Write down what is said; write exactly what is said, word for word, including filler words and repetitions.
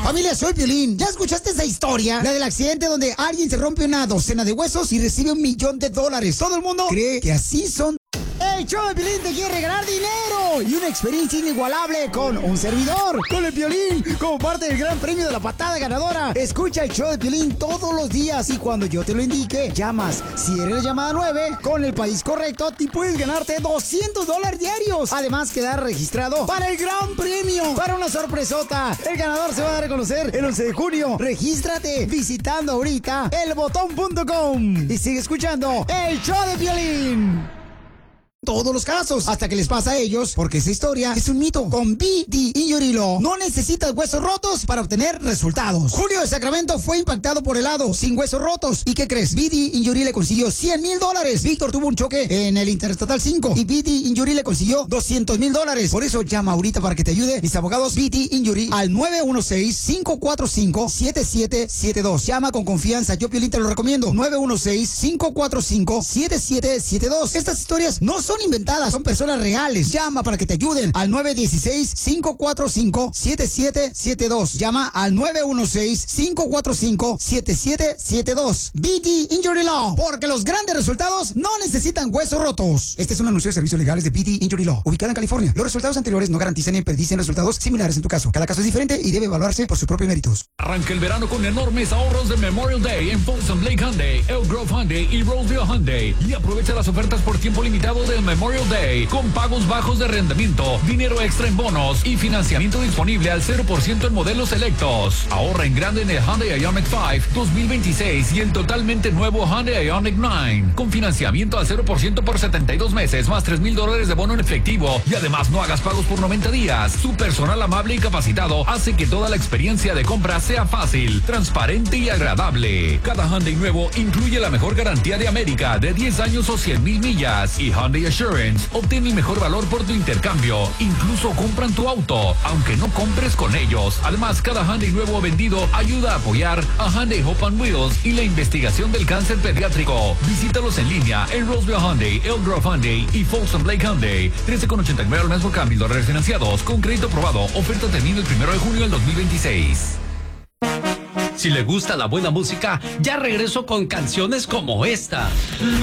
Familia, soy Piolín. ¿Ya escuchaste esa historia? La del accidente donde alguien se rompe una docena de huesos y recibe un millón de dólares. Todo el mundo cree que así son. El show de Piolín te quiere regalar dinero y una experiencia inigualable con un servidor, con el Piolín, como parte del gran premio de la patada ganadora. Escucha el show de Piolín todos los días y cuando yo te lo indique, llamas. Si eres la llamada nueve, con el país correcto, te puedes ganarte doscientos dólares diarios. Además, quedar registrado para el gran premio, para una sorpresota. El ganador se va a dar a conocer el once de junio. Regístrate visitando ahorita el botón punto com y sigue escuchando el show de Piolín. Todos los casos, hasta que les pasa a ellos, porque esa historia es un mito. Con B D Injury Law, no necesitas huesos rotos para obtener resultados. Julio de Sacramento fue impactado por helado, sin huesos rotos. ¿Y qué crees? B D Injury le consiguió cien mil dólares. Víctor tuvo un choque en el Interestatal cinco y B D Injury le consiguió doscientos mil dólares. Por eso llama ahorita para que te ayude mis abogados B D Injury al nueve uno seis, cinco cuatro cinco, siete siete siete dos. Llama con confianza, yo Piolín te lo recomiendo. nueve uno seis, cinco cuatro cinco, siete siete siete dos. Estas historias no son inventadas, son personas reales. Llama para que te ayuden al nueve uno seis, cinco cuatro cinco, siete siete siete dos. Llama al nueve uno seis, cinco cuatro cinco, siete siete siete dos. B D Injury Law, porque los grandes resultados no necesitan huesos rotos. Este es un anuncio de servicios legales de B D Injury Law, ubicada en California. Los resultados anteriores no garantizan ni predicen resultados similares en tu caso. Cada caso es diferente y debe evaluarse por sus propios méritos. Arranca el verano con enormes ahorros de Memorial Day en Folsom Lake Hyundai, Elk Grove Hyundai y Roseville Hyundai. Y aprovecha las ofertas por tiempo limitado del Memorial Day, con pagos bajos de arrendamiento, dinero extra en bonos y financiamiento disponible al cero por ciento en modelos selectos. Ahorra en grande en el Hyundai Ioniq cinco dos mil veintiséis y el totalmente nuevo Hyundai Ioniq nueve, con financiamiento al cero por ciento por setenta y dos meses, más tres mil dólares de bono en efectivo. Y además no hagas pagos por noventa días. Su personal amable y capacitado hace que toda la experiencia de compra sea fácil, transparente y agradable. Cada Hyundai nuevo incluye la mejor garantía de América de diez años o cien mil millas y Hyundai Assurance. Obtén el mejor valor por tu intercambio. Incluso compran tu auto, aunque no compres con ellos. Además, cada Hyundai nuevo vendido ayuda a apoyar a Hyundai Hope on Wheels y la investigación del cáncer pediátrico. Visítalos en línea en Roseville Hyundai, Elk Grove Hyundai y Folsom Lake Hyundai. trece con ochenta y nueve al mes por cambio, dólares financiados con crédito aprobado. Oferta termina el primero de junio del dos mil veintiséis. Si le gusta la buena música, ya regreso con canciones como esta.